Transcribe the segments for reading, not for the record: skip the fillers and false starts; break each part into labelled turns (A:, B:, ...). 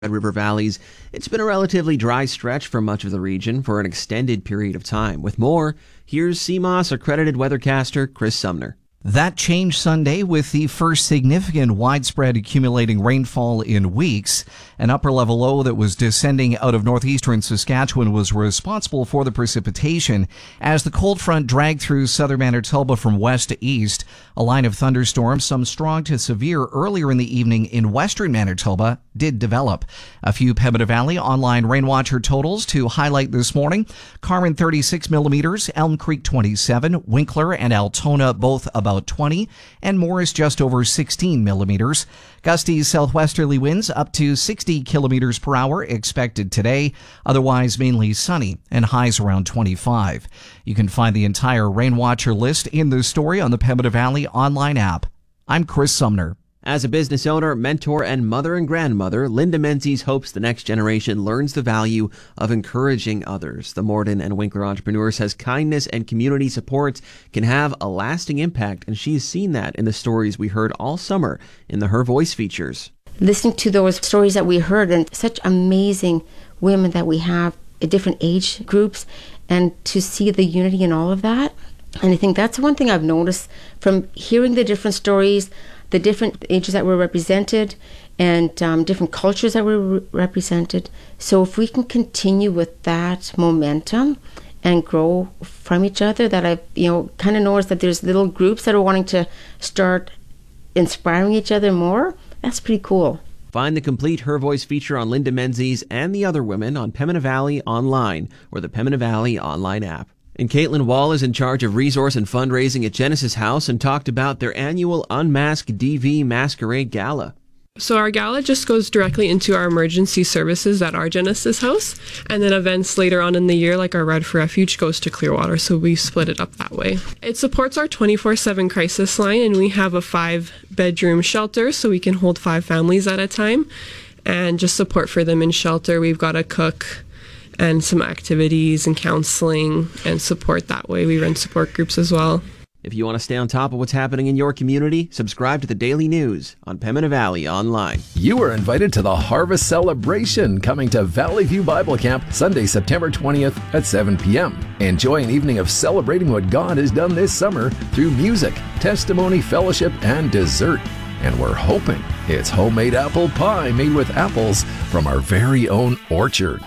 A: Red River Valleys. It's been a relatively dry stretch for much of the region for an extended period of time. With more, here's CMOS accredited weathercaster Chris Sumner.
B: That changed Sunday with the first significant widespread accumulating rainfall in weeks. An upper-level low that was descending out of northeastern Saskatchewan was responsible for the precipitation as the cold front dragged through southern Manitoba from west to east. A line of thunderstorms, some strong to severe earlier in the evening in western Manitoba, did develop. A few Pembina Valley online rain watcher totals to highlight this morning. Carman 36 millimeters, Elm Creek 27, Winkler and Altona both about 20, and Morris just over 16 millimeters. Gusty southwesterly winds up to 60 kilometers per hour expected today. Otherwise mainly sunny and highs around 25. You can find the entire rain watcher list in the story on the Pembina Valley online app. I'm Chris Sumner.
A: As a business owner, mentor, and mother and grandmother, Linda Menzies hopes the next generation learns the value of encouraging others. The Morden and Winkler entrepreneur says kindness and community support can have a lasting impact, and she's seen that in the stories we heard all summer in the Her Voice features.
C: Listening to those stories that we heard, and such amazing women that we have at different age groups, and to see the unity in all of that. And I think that's one thing I've noticed from hearing the different stories, the different ages that were represented, and different cultures that were represented. So if we can continue with that momentum and grow from each other, that I've kind of noticed that there's little groups that are wanting to start inspiring each other more. That's pretty cool.
A: Find the complete Her Voice feature on Linda Menzies and the other women on Pembina Valley Online or the Pembina Valley Online app. And Caitlin Wall is in charge of resource and fundraising at Genesis House and talked about their annual Unmasked DV Masquerade Gala.
D: So our gala just goes directly into our emergency services at our Genesis House, and then events later on in the year like our Red for Refuge goes to Clearwater, so we split it up that way. It supports our 24/7 crisis line, and we have a 5-bedroom shelter so we can hold 5 families at a time, and just support for them in shelter. We've got a cook and some activities and counseling and support that way. We run support groups as well.
A: If you want to stay on top of what's happening in your community, subscribe to the Daily News on Pembina Valley Online.
E: You are invited to the Harvest Celebration coming to Valley View Bible Camp Sunday, September 20th at 7 p.m. Enjoy an evening of celebrating what God has done this summer through music, testimony, fellowship, and dessert. And we're hoping it's homemade apple pie made with apples from our very own orchard.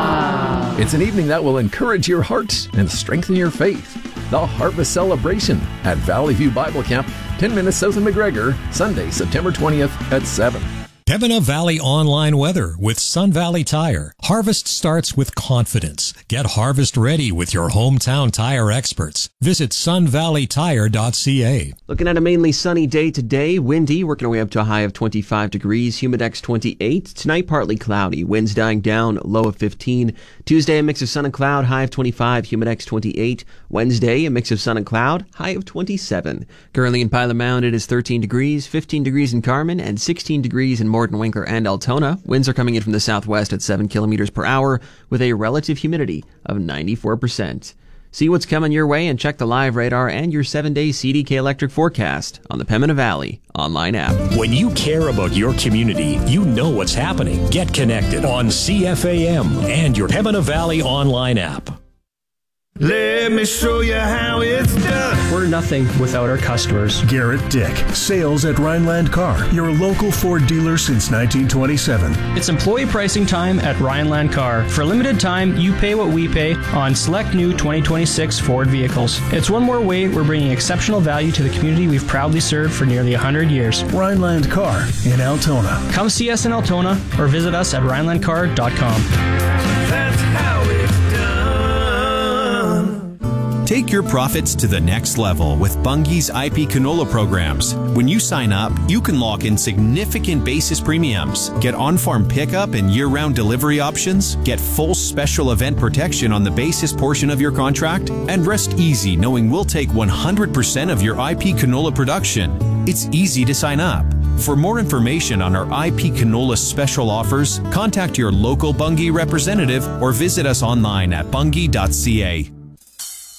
E: It's an evening that will encourage your heart and strengthen your faith. The Harvest Celebration at Valley View Bible Camp, 10 minutes south of McGregor, Sunday, September 20th at 7.
F: Pembina Valley Online Weather with Sun Valley Tire. Harvest starts with confidence. Get harvest ready with your hometown tire experts. Visit sunvalleytire.ca.
A: Looking at a mainly sunny day today, windy, working our way up to a high of 25 degrees, humidex 28. Tonight, partly cloudy, winds dying down, low of 15. Tuesday, a mix of sun and cloud, high of 25, humidex 28. Wednesday, a mix of sun and cloud, high of 27. Currently in Pilot Mound, it is 13 degrees, 15 degrees in Carman, and 16 degrees in Morden, Winkler, and Altona. Winds are coming in from the southwest at 7 kilometers per hour with a relative humidity of 94%. See what's coming your way and check the live radar and your 7-day CDK electric forecast on the Pembina Valley Online app.
F: When you care about your community, you know what's happening. Get connected on CFAM and your Pembina Valley Online app.
G: Let me show you how it's done.
H: We're nothing without our customers.
I: Garrett Dick, sales at Rhineland Car, your local Ford dealer since 1927.
H: It's employee pricing time at Rhineland Car. For a limited time, you pay what we pay on select new 2026 Ford vehicles. It's one more way we're bringing exceptional value to the community we've proudly served for nearly 100 years.
I: Rhineland Car in Altona.
H: Come see us in Altona or visit us at rhinelandcar.com.
G: That's how it's done.
J: Take your profits to the next level with Bunge's IP canola programs. When you sign up, you can lock in significant basis premiums, get on-farm pickup and year-round delivery options, get full special event protection on the basis portion of your contract, and rest easy knowing we'll take 100% of your IP canola production. It's easy to sign up. For more information on our IP canola special offers, contact your local Bunge representative or visit us online at bunge.ca.